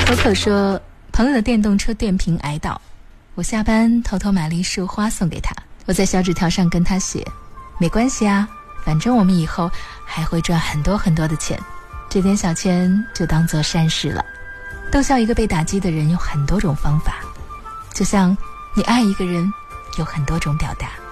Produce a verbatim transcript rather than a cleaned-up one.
可可说，朋友的电动车电瓶挨盗，我下班偷偷买了一束花送给他。我在小纸条上跟他写，没关系啊，反正我们以后还会赚很多很多的钱，这点小钱就当做善事了。逗笑一个被打击的人有很多种方法，就像你爱一个人有很多种表达。